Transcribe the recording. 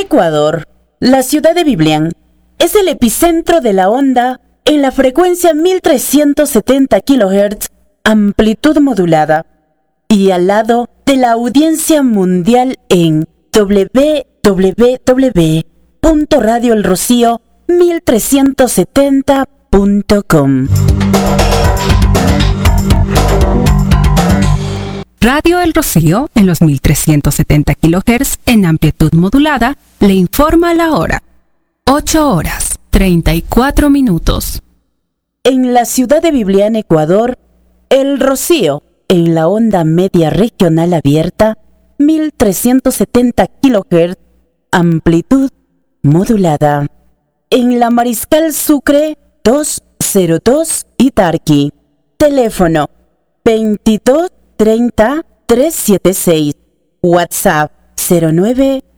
Ecuador, la ciudad de Biblián es el epicentro de la onda en la frecuencia 1370 kHz, amplitud modulada, y al lado de la audiencia mundial en www.radioelrocío1370.com. Radio El Rocío, en los 1370 kHz en amplitud modulada, le informa la hora. 8:34. En la ciudad de Biblián, Ecuador, El Rocío, en la onda media regional abierta, 1370 kHz, amplitud modulada. En la Mariscal Sucre, 202 y Tarqui. Teléfono 22 30 376. WhatsApp 09